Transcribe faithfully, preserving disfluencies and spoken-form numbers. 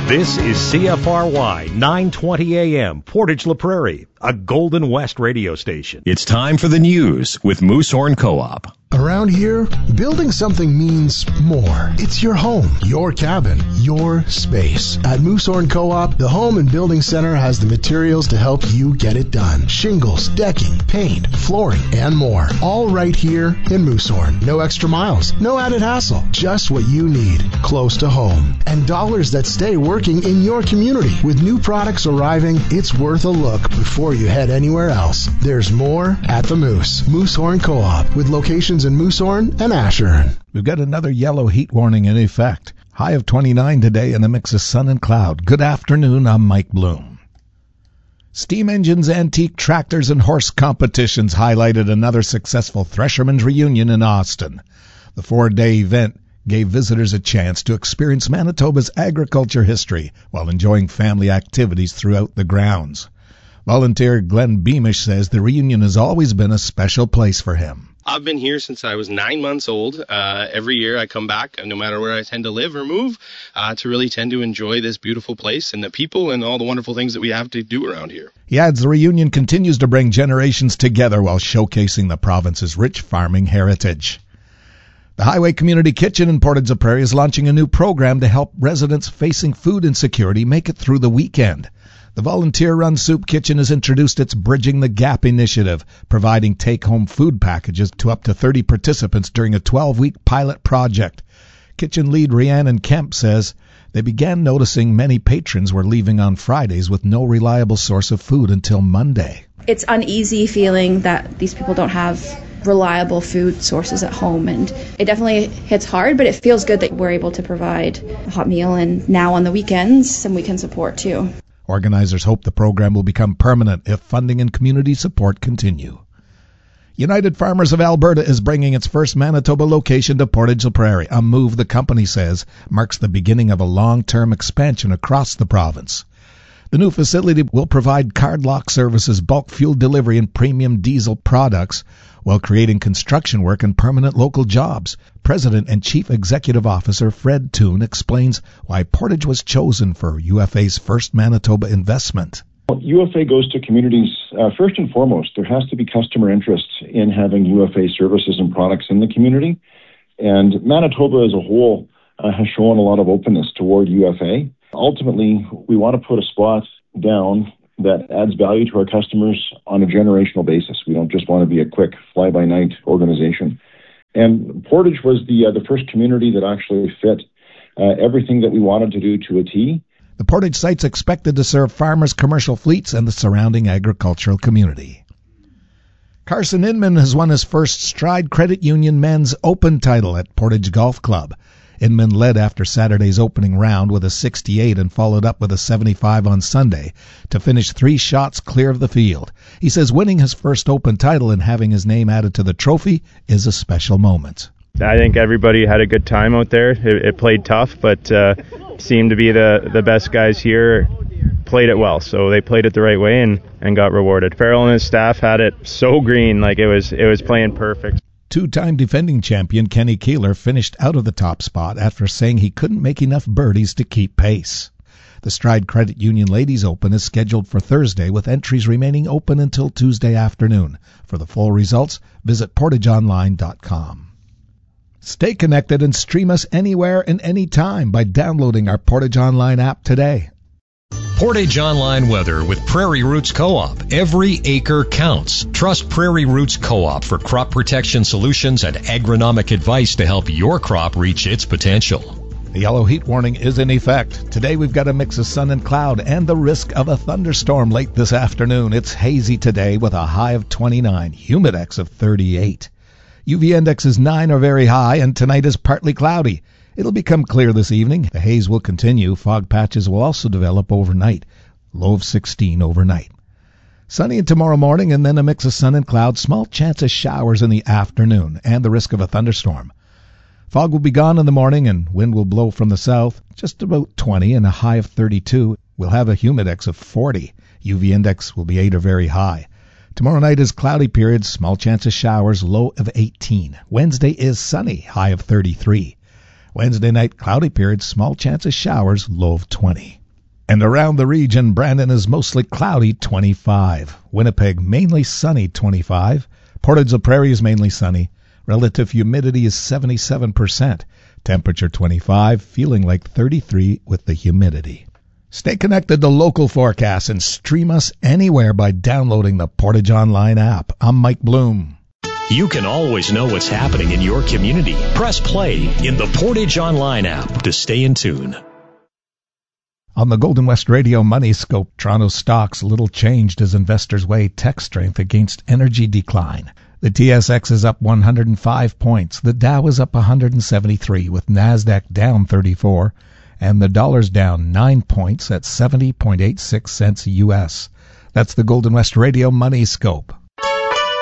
This is C F R Y nine twenty A M, Portage La Prairie, a Golden West radio station. It's time for the news with Moosehorn Co-op. Around here, building something means more. It's your home, your cabin, your space. At Moosehorn Co-op, the Home and Building Center has the materials to help you get it done. Shingles, decking, paint, flooring, and more. All right here in Moosehorn. No extra miles, no added hassle. Just what you need, close to home. And dollars that stay working in your community. With new products arriving, it's worth a look before you head anywhere else. There's more at the Moose. Moosehorn Co-op, with locations in Moosehorn and Ashern. We've got another yellow heat warning in effect. High of twenty-nine today and a mix of sun and cloud. Good afternoon, I'm Mike Bloom. Steam engines, antique tractors, and horse competitions highlighted another successful Threshermen's reunion in Austin. The four-day event gave visitors a chance to experience Manitoba's agriculture history while enjoying family activities throughout the grounds. Volunteer Glenn Beamish says the reunion has always been a special place for him. I've been here since I was nine months old. Uh, every year I come back, no matter where I tend to live or move, uh, to really tend to enjoy this beautiful place and the people and all the wonderful things that we have to do around here. He adds the reunion continues to bring generations together while showcasing the province's rich farming heritage. The Highway Community Kitchen in Portage La Prairie is launching a new program to help residents facing food insecurity make it through the weekend. The volunteer-run soup kitchen has introduced its Bridging the Gap initiative, providing take-home food packages to up to thirty participants during a twelve-week pilot project. Kitchen lead Rhiannon Kemp says they began noticing many patrons were leaving on Fridays with no reliable source of food until Monday. It's uneasy feeling that these people don't have reliable food sources at home, and it definitely hits hard, but it feels good that we're able to provide a hot meal, and now on the weekends some weekend support too. Organizers hope the program will become permanent if funding and community support continue. United Farmers of Alberta is bringing its first Manitoba location to Portage La Prairie, a move the company says marks the beginning of a long-term expansion across the province. The new facility will provide card lock services, bulk fuel delivery, and premium diesel products while creating construction work and permanent local jobs. President and Chief Executive Officer Fred Toon explains why Portage was chosen for U F A's first Manitoba investment. U F A goes to communities. Uh, first and foremost, there has to be customer interest in having U F A services and products in the community. And Manitoba as a whole uh, has shown a lot of openness toward U F A. Ultimately, we want to put a spot down that adds value to our customers on a generational basis. We don't just want to be a quick fly-by-night organization. And Portage was the uh, the first community that actually fit uh, everything that we wanted to do to a T. The Portage site's expected to serve farmers, commercial fleets, and the surrounding agricultural community. Carson Inman has won his first Stride Credit Union Men's Open title at Portage Golf Club. Inman led after Saturday's opening round with a sixty-eight and followed up with a seventy-five on Sunday to finish three shots clear of the field. He says winning his first Open title and having his name added to the trophy is a special moment. I think everybody had a good time out there. It, it played tough, but uh, seemed to be the, the best guys here played it well. So they played it the right way and, and got rewarded. Farrell and his staff had it so green, like it was it was playing perfect. Two-time defending champion Kenny Keeler finished out of the top spot after saying he couldn't make enough birdies to keep pace. The Stride Credit Union Ladies Open is scheduled for Thursday, with entries remaining open until Tuesday afternoon. For the full results, visit portage online dot com. Stay connected and stream us anywhere and anytime by downloading our Portage Online app today. Portage Online weather with Prairie Roots Co-op. Every acre counts. Trust Prairie Roots Co-op for crop protection solutions and agronomic advice to help your crop reach its potential. The yellow heat warning is in effect. Today we've got a mix of sun and cloud and the risk of a thunderstorm late this afternoon. It's hazy today with a high of twenty-nine, humidex of thirty-eight. U V index is nine or very high, and tonight is partly cloudy. It'll become clear this evening. The haze will continue. Fog patches will also develop overnight. Low of sixteen overnight. Sunny tomorrow morning, and then a mix of sun and clouds. Small chance of showers in the afternoon and the risk of a thunderstorm. Fog will be gone in the morning, and wind will blow from the south, just about twenty and a high of thirty-two. We'll have a humidex of forty. U V index will be eight or very high. Tomorrow night is cloudy periods, small chance of showers, low of eighteen. Wednesday is sunny, high of thirty-three. Wednesday night, cloudy period, small chance of showers, low of twenty. And around the region, Brandon is mostly cloudy, twenty-five. Winnipeg, mainly sunny, twenty-five. Portage la Prairie is mainly sunny. Relative humidity is seventy-seven percent. Temperature twenty-five, feeling like thirty-three with the humidity. Stay connected to local forecasts and stream us anywhere by downloading the Portage Online app. I'm Mike Bloom. You can always know what's happening in your community. Press play in the Portage Online app to stay in tune. On the Golden West Radio Money Scope, Toronto stocks little changed as investors weigh tech strength against energy decline. The T S X is up one hundred five points. The Dow is up one hundred seventy-three, with NASDAQ down thirty-four, and the dollar's down nine points at seventy point eight six cents U S. That's the Golden West Radio Money Scope.